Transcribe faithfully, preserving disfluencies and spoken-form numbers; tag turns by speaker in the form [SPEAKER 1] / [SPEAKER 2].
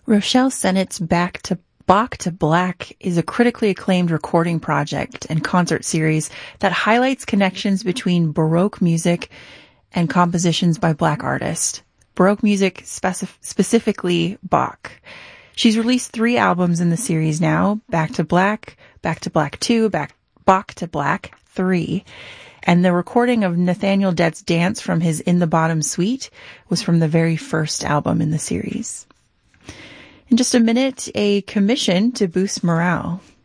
[SPEAKER 1] Rochelle Sennett's Back to Bach to Black is a critically acclaimed recording project and concert series that highlights connections between Baroque music and compositions by Black artists. Baroque music, specif- specifically Bach. She's released three albums in the series now, Back to Black, Back to Black two, Back, Bach to Black three. And the recording of Nathaniel Dett's dance from his In the Bottom Suite was from the very first album in the series. In just a minute, a commission to boost morale.